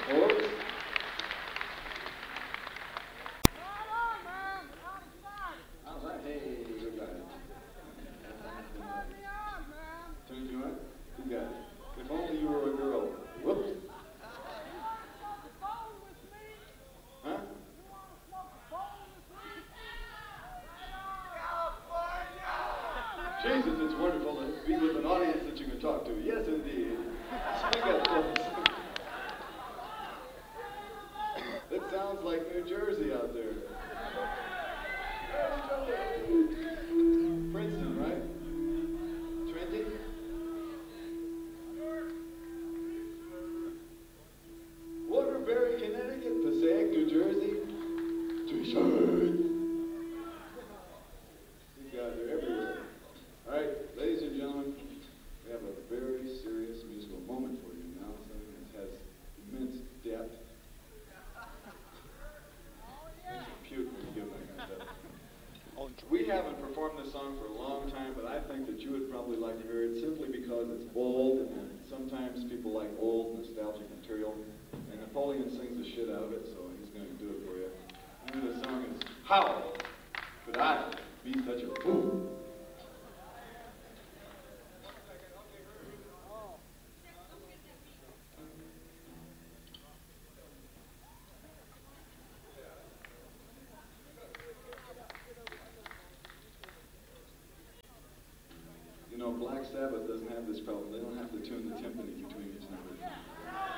Folks, all right, hey, good guy. Turned you on? Good guy. If only you were a girl. Whoops. Huh? Jesus, it's wonderful to be with an audience that you can talk to. Yes, indeed. Speak up, folks. It sounds like New Jersey out there. Princeton, right? Trenton? Waterbury, Connecticut, Passaic, New Jersey. T-shirt. These guys are everywhere. All right, ladies and gentlemen, we have a very serious musical moment for you now. Something that has immense depth. Makes you puke when you give that kind of stuff. We haven't performed this song for a long time, but I think that you would probably like to hear it simply because it's old, and sometimes people like old, nostalgic material. And Napoleon sings the shit out of it, so he's going to do it for you. And the song is How Could I Be Such a Fool? You know, Black Sabbath doesn't have this problem. They don't have to tune the timpani between each number.